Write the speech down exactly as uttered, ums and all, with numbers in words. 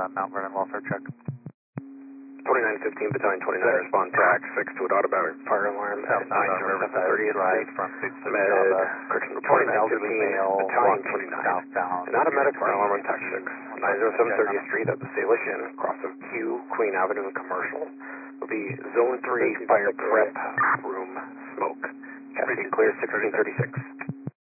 uh, Mount Vernon welfare check. twenty-nine fifteen, Battalion twenty-nine, respond tax six to a dot about fire alarm at nine zero seven thirtieth Street. Med, correction report, nine fifteen, Battalion twenty-nine. An automatic fire alarm on tax six, nine zero seven thirtieth Street at the Salish Inn, across of Q, Queen Avenue and Commercial. Will be zone three fire prep room smoke. Cascade clear sixteen thirty-six.